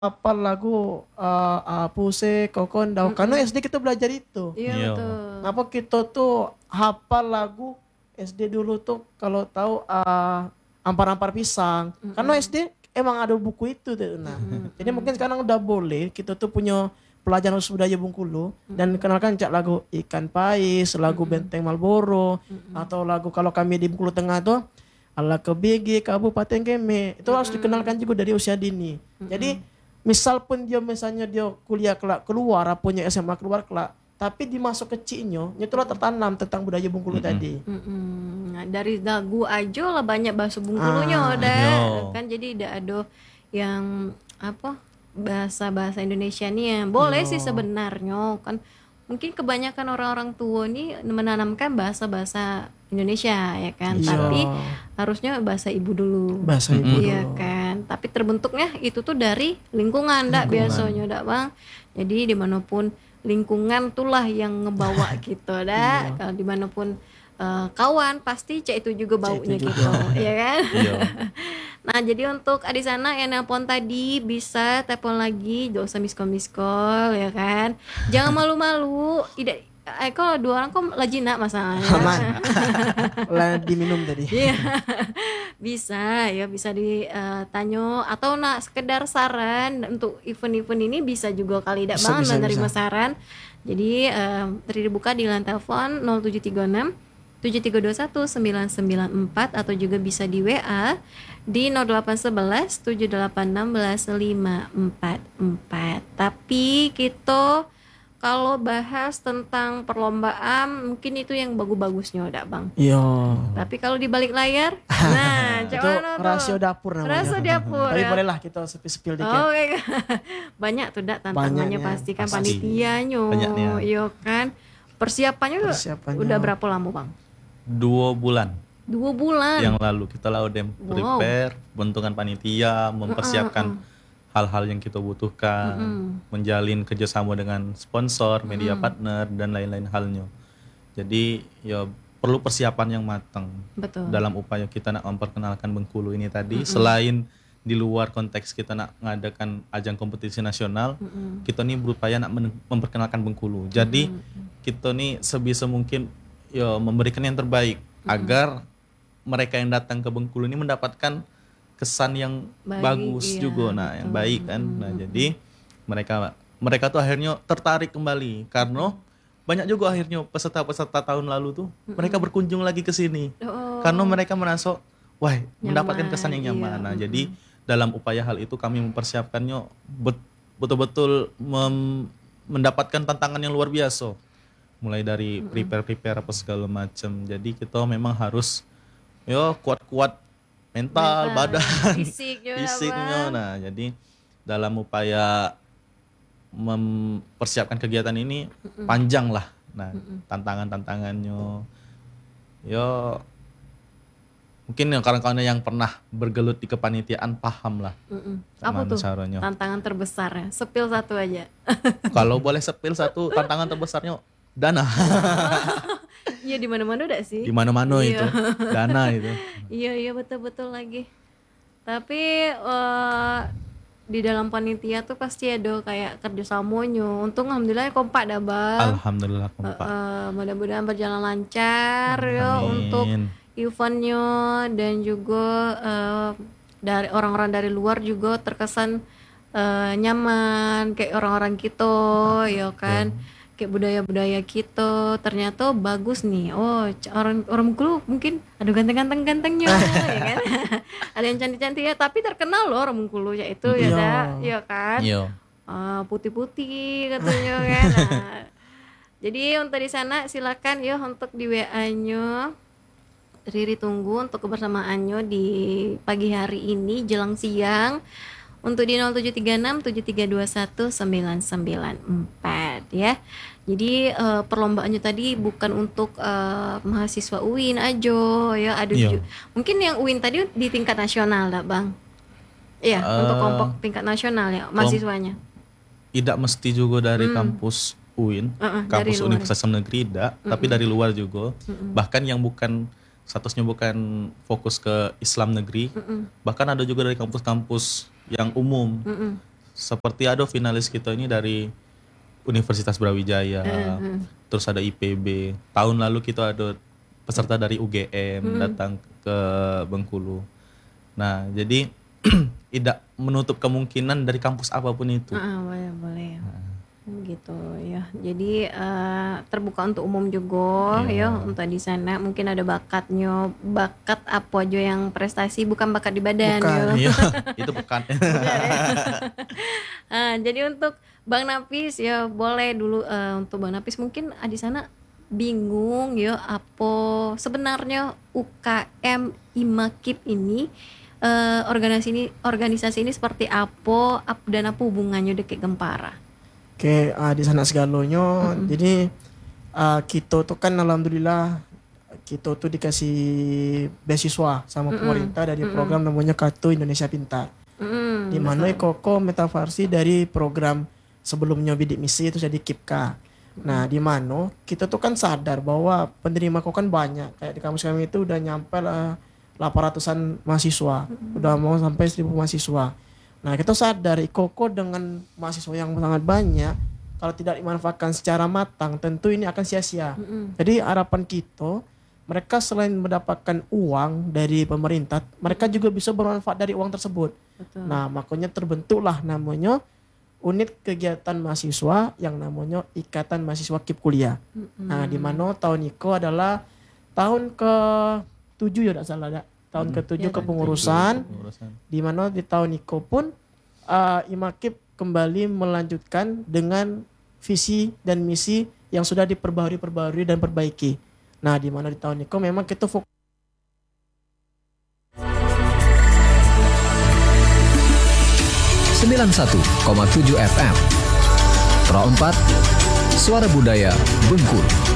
hafal lagu Puse Kokon Dau. Karena SD kita belajar itu. Iya Iya. betul. Kenapa kita tuh hafal lagu SD dulu tuh kalau tahu ampar-ampar pisang. Karena SD emang ada buku itu tuh. Nah, jadi mungkin sekarang udah boleh kita tuh punya pelajaran khusus budaya Bengkulu dan kenalkan cak lagu Ikan Pais, lagu Benteng Malboro atau lagu kalau kami di Bengkulu Tengah tuh ala kebigi Kabupaten Keme. Itu harus dikenalkan juga dari usia dini. Jadi misal pun dia misalnya dia kuliah kelak keluar, punya SMA keluar kelak, tapi dimasuk kecilnya, itu lah tertanam tentang budaya Bengkulu tadi. Nah, dari lagu aja lah banyak bahasa Bengkulunya udah Iya. kan, jadi tidak ada yang apa bahasa Indonesia nih ya. Boleh sih sebenarnya kan, mungkin kebanyakan orang-orang tua nih menanamkan bahasa Indonesia ya kan, Iya. tapi harusnya bahasa ibu dulu. Bahasa ibu Iya dulu. kan, tapi terbentuknya itu tuh dari lingkungan, dak biasanya dak bang. Jadi dimanapun lingkungan tulah yang ngebawa gitu dak. Kalau dimanapun kawan pasti cek itu juga baunya itu gitu, ya kan? Iya. Nah jadi untuk di sana yang nelpon tadi bisa telepon lagi, gak usah miskol ya kan? Jangan malu-malu. Tidak, kalau dua orang kok lajina masalahnya. Aman. Lah diminum tadi. Iya, bisa ya, bisa ditanya atau nak sekedar saran untuk event-event ini bisa juga kali tidak Bisa, bang bisa, menerima bisa. saran. Jadi terbuka di line telepon 0736 7321 994 atau juga bisa di WA di 0811 7816 544. Tapi kita kalau bahas tentang perlombaan mungkin itu yang bagus-bagusnya udah bang. Iya. Tapi kalau di balik layar, nah, Itu mana tuh? rahasia dapur namanya. Rahasia dapur. Tapi Ya. bolehlah kita spill dikit. Oh, banyak tuh dak tantangannya Banyaknya, pasti kan pasti. panitianya, Banyaknya. iya kan. Persiapannya udah berapa lama bang? 2 bulan 2 bulan. yang lalu kita laudem Wow. prepare, bentukan panitia, mempersiapkan hal-hal yang kita butuhkan, menjalin kerjasama dengan sponsor, media partner dan lain-lain halnya. Jadi ya perlu persiapan yang matang Betul. dalam upaya kita nak memperkenalkan Bengkulu ini tadi. Selain di luar konteks kita nak mengadakan ajang kompetisi nasional, kita nih berupaya nak memperkenalkan Bengkulu. Jadi kita nih sebisa mungkin ya memberikan yang terbaik agar mereka yang datang ke Bengkulu ini mendapatkan kesan yang Baik, bagus iya, juga, nah yang baik kan. Nah jadi mereka tuh akhirnya tertarik kembali karena banyak juga akhirnya peserta-peserta tahun lalu tuh mereka berkunjung lagi ke sini karena mereka merasa wah mendapatkan kesan yang nyaman. Nah jadi dalam upaya hal itu kami mempersiapkannya betul-betul mendapatkan tantangan yang luar biasa, mulai dari prepare apa segala macam. Jadi kita memang harus kuat-kuat mental, badan, fisiknya. Nah, jadi dalam upaya mempersiapkan kegiatan ini panjang lah. Nah, tantangannya, mungkin yang kawan-kawan yang pernah bergelut di kepanitiaan paham lah. Apa tuh caranya. tantangan terbesarnya? Sepil satu aja. Kalau boleh sepil satu, tantangan terbesarnya dana. Iya di mana-mana udah sih. Di mana-mana itu dana itu. Iya betul lagi. Tapi di dalam panitia tuh pasti ada kayak kerjasamanya. Untung alhamdulillah kompak dah bang. Alhamdulillah kompak. Mudah-mudahan berjalan lancar ya untuk eventnya, dan juga dari orang-orang dari luar juga terkesan nyaman kayak orang-orang kita ya kan. Kayak budaya-budaya kita ternyata bagus nih. Oh, orang Bengkulu mungkin ada ganteng-gantengnya ya kan. Ada yang cantik-cantik ya, tapi terkenal loh orang Bengkulu ya itu ya kan. Iya. Putih-putih katanya kan. Nah, jadi untuk di sana silakan ya untuk di WA-nya. Riri tunggu untuk kebersamaannya di pagi hari ini jelang siang. Untuk di 0736 7321 994 ya. Jadi perlombaannya tadi bukan untuk mahasiswa UIN aja ya, ada juga. Mungkin yang UIN tadi di tingkat nasional lah bang. Iya, untuk kelompok tingkat nasional ya mahasiswanya. Tidak mesti juga dari kampus UIN, kampus Universitas Negeri tidak, tapi dari luar juga. Bahkan yang bukan statusnya bukan fokus ke Islam negeri, bahkan ada juga dari kampus-kampus yang umum seperti ada finalis kita ini dari Universitas Brawijaya, terus ada IPB. Tahun lalu kita ada peserta dari UGM datang ke Bengkulu. Nah, jadi tidak menutup kemungkinan dari kampus apapun itu. Boleh. Gitu ya. Jadi terbuka untuk umum juga ya untuk di sana. Mungkin ada bakatnya, bakat apa aja yang prestasi, bukan bakat di badan. Iya, itu bukan. Jadi untuk Bang Napis ya boleh dulu untuk Bang Napis mungkin di sana bingung ya apa sebenarnya UKM Imakip ini organisasi ini seperti apa dan apa hubungannya dengan Gempara? Oke, di sana segalanya. Jadi kita tuh kan alhamdulillah kita tuh dikasih beasiswa sama pemerintah dari program namanya Kartu Indonesia Pintar. Di mana Koko metaversi dari program sebelumnya Bidik Misi itu jadi KIPKA. Nah, di mana kita tuh kan sadar bahwa penerima kok kan banyak. Kayak di kampus kami itu udah nyampe 800-an mahasiswa. Udah mau sampai 1.000 mahasiswa. Nah, kita sadar Koko dengan mahasiswa yang sangat banyak, kalau tidak dimanfaatkan secara matang, tentu ini akan sia-sia. Jadi harapan kita, mereka selain mendapatkan uang dari pemerintah, mereka juga bisa bermanfaat dari uang tersebut. Betul. Nah, makanya terbentuklah namanya unit kegiatan mahasiswa yang namanya Ikatan Mahasiswa KIP Kuliah. Nah, di mana tahun itu adalah tahun ke-7 ya tidak salah ada. Tahun ke-7 kepengurusan. Di mana di tahun itu pun Imakip kembali melanjutkan dengan visi dan misi yang sudah diperbarui dan perbaiki. Nah, di mana di tahun itu memang kita fokus 91,7 FM Pro 4 Suara Budaya Bengkulu.